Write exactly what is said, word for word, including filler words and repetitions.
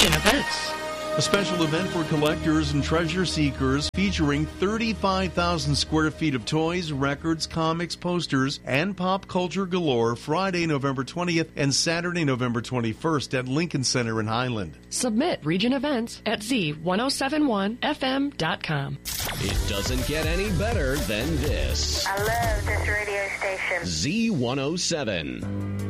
Region Events. A special event for collectors and treasure seekers featuring thirty-five thousand square feet of toys, records, comics, posters, and pop culture galore Friday, November twentieth and Saturday, November twenty-first at Lincoln Center in Highland. Submit Region Events at Z ten seventy-one F M dot com. It doesn't get any better than this. I love this radio station. Z one oh seven.